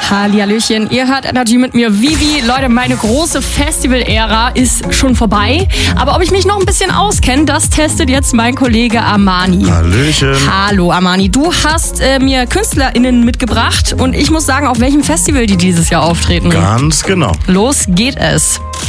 Hallihallöchen, ihr hört Energy mit mir, Vivi. Leute, meine große Festival-Ära ist schon vorbei. Aber ob ich mich noch ein bisschen auskenne, das testet jetzt mein Kollege Armani. Hallöchen. Hallo Armani, du hast mir KünstlerInnen mitgebracht und ich muss sagen, auf welchem Festival die dieses Jahr auftreten. Ganz genau. Los geht es.